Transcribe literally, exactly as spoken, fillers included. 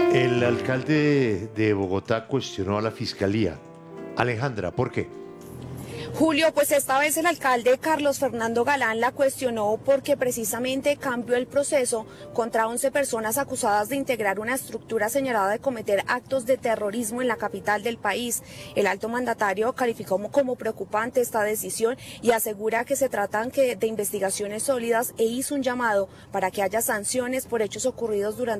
El alcalde de Bogotá cuestionó a la fiscalía. Alejandra, ¿por qué? Julio, pues esta vez el alcalde Carlos Fernando Galán la cuestionó porque precisamente cambió el proceso contra once personas acusadas de integrar una estructura señalada de cometer actos de terrorismo en la capital del país. El alto mandatario calificó como, como preocupante esta decisión y asegura que se tratan que, de investigaciones sólidas e hizo un llamado para que haya sanciones por hechos ocurridos durante